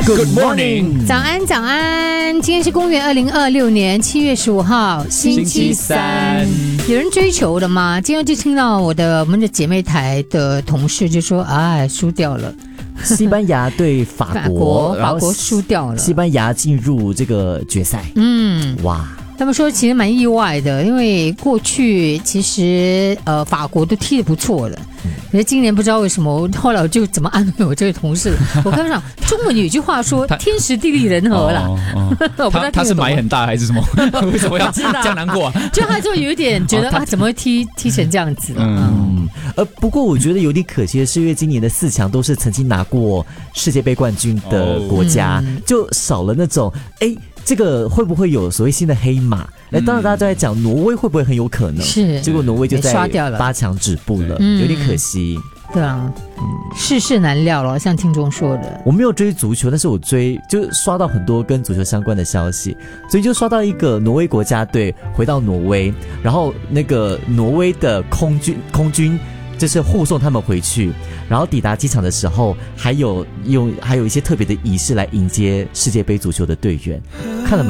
Good morning， 早安早安，今天是公元2026年7月15号，星期三。有人追求的吗？今天就听到我们的姐妹台的同事就说，输掉了。 西班牙对法国输掉了， 西班牙进入这个决赛。哇！ 他们说其实蛮意外的，因为过去其实法国都踢得不错的，可是今年不知道为什么，后来我就怎么安慰我这位同事，我刚想中文有一句话说天时地利人和啦。 他是买很大还是什么？为什么要这样难过啊？ 就他就有点觉得怎么会踢成这样子？ 不过我觉得有点可惜的是，因为今年的4强都是曾经拿过世界杯冠军的国家，就少了那种这个会不会有所谓新的黑马？当然大家都在讲挪威会不会很有可能， 是结果挪威就在8强止步了，有点可惜。 对啊，世事难料了，像听众说的。 我没有追足球，但是我就刷到很多跟足球相关的消息，所以就刷到一个挪威国家队回到挪威，然后那个挪威的空军就是护送他们回去，然后抵达机场的时候还有一些特别的仪式来迎接世界杯足球的队员，看了